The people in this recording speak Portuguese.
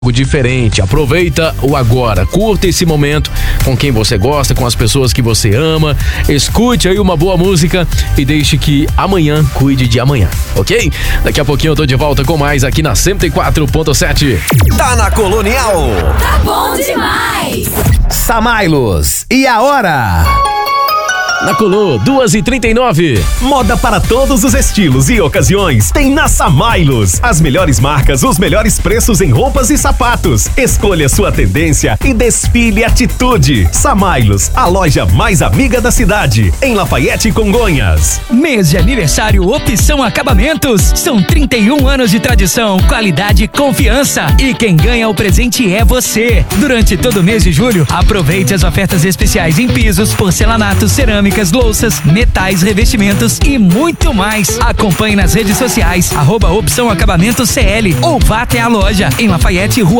algo diferente. Aproveita o agora, curta esse momento com quem você gosta, com as pessoas que você ama, escute aí uma boa música e deixe que amanhã cuide de amanhã, ok? Daqui a pouquinho eu tô de volta com mais aqui na 104.7. Tá na Colonial. Tá bom demais. Samailos, e a hora? Na Colô, 2h39. Moda para todos os estilos e ocasiões tem na Samailos. As melhores marcas, os melhores preços em roupas e sapatos. Escolha sua tendência e desfile atitude. Samailos, a loja mais amiga da cidade, em Lafayette e Congonhas. Mês de aniversário Opção Acabamentos. São 31 anos de tradição, qualidade e confiança. E quem ganha o presente é você. Durante todo o mês de julho, aproveite as ofertas especiais em pisos, porcelanatos, cerâmicas, louças, metais, revestimentos e muito mais. Acompanhe nas redes sociais @Opção Acabamentos CL ou vá até a loja em Lafayette, Rua